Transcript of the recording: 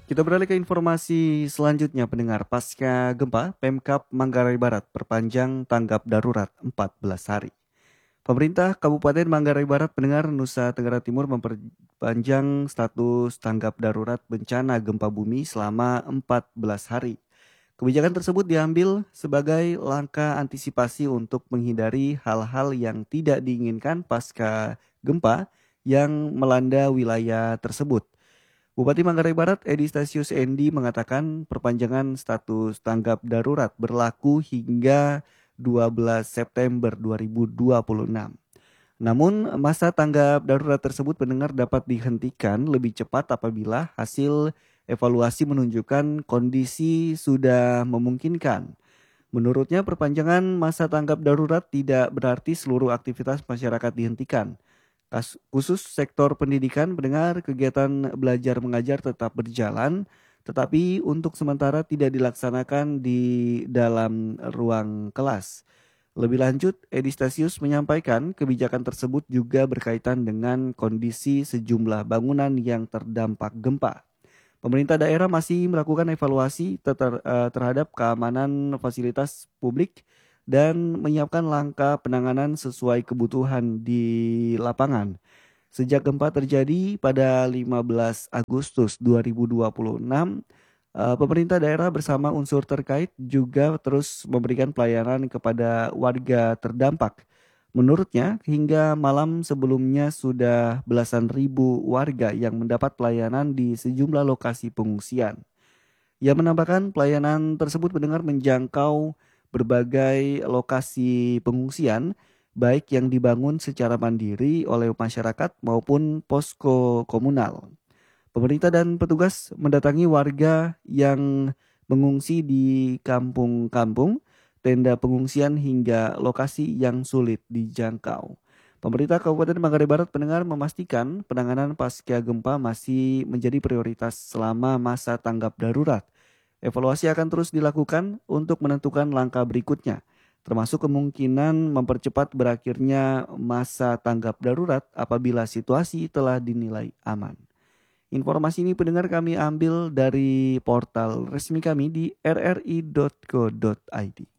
Kita beralih ke informasi selanjutnya pendengar. Pasca gempa, Pemkab Manggarai Barat perpanjang tanggap darurat 14 hari. Pemerintah Kabupaten Manggarai Barat pendengar Nusa Tenggara Timur memperpanjang status tanggap darurat bencana gempa bumi selama 14 hari. Kebijakan tersebut diambil sebagai langkah antisipasi untuk menghindari hal-hal yang tidak diinginkan pasca gempa yang melanda wilayah tersebut. Bupati Manggarai Barat Edi Stasius Endi mengatakan perpanjangan status tanggap darurat berlaku hingga 12 September 2026. Namun masa tanggap darurat tersebut pendengar dapat dihentikan lebih cepat apabila hasil evaluasi menunjukkan kondisi sudah memungkinkan. Menurutnya perpanjangan masa tanggap darurat tidak berarti seluruh aktivitas masyarakat dihentikan. Khusus sektor pendidikan pendengar kegiatan belajar mengajar tetap berjalan, tetapi untuk sementara tidak dilaksanakan di dalam ruang kelas. Lebih lanjut, Edi Stasius menyampaikan kebijakan tersebut juga berkaitan dengan kondisi sejumlah bangunan yang terdampak gempa. Pemerintah daerah masih melakukan evaluasi terhadap keamanan fasilitas publik dan menyiapkan langkah penanganan sesuai kebutuhan di lapangan. Sejak gempa terjadi pada 15 Agustus 2026, pemerintah daerah bersama unsur terkait juga terus memberikan pelayanan kepada warga terdampak. Menurutnya, hingga malam sebelumnya sudah belasan ribu warga yang mendapat pelayanan di sejumlah lokasi pengungsian. Ia menambahkan pelayanan tersebut mendengar menjangkau berbagai lokasi pengungsian, baik yang dibangun secara mandiri oleh masyarakat maupun posko komunal. Pemerintah dan petugas mendatangi warga yang mengungsi di kampung-kampung, tenda pengungsian hingga lokasi yang sulit dijangkau. Pemerintah Kabupaten Manggarai Barat pendengar memastikan penanganan pasca gempa masih menjadi prioritas selama masa tanggap darurat. Evaluasi akan terus dilakukan untuk menentukan langkah berikutnya, termasuk kemungkinan mempercepat berakhirnya masa tanggap darurat apabila situasi telah dinilai aman. Informasi ini pendengar kami ambil dari portal resmi kami di rri.co.id.